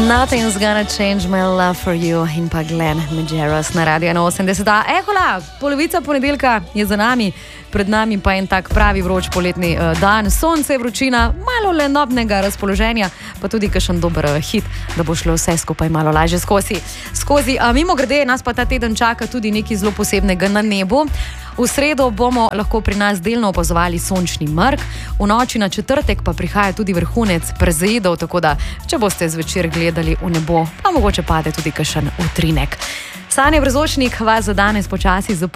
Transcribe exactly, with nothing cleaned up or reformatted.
Nothing's gonna change my love for you in pa Glenn Medeiros na Radio osemdeset. Ehola, polovica ponedeljka je za nami, pred nami pa en tak pravi vroč poletni uh, dan, sonce, vročina, malo lenobnega razpoloženja, pa tudi kakšen dober uh, hit, da bo šlo vse skupaj malo lažje skozi. skozi. Uh, mimo grede, nas pa ta teden čaka tudi nekaj zelo posebnega na nebu. V sredo bomo lahko pri nas delno opazovali sončni mrk, v noči na četrtek pa prihaja tudi vrhunec prezidov, tako da, če boste zvečer gledali v nebo, pa mogoče pade tudi kakšen utrinek. Sanja Brezočnik vas za danes počasi zapušča.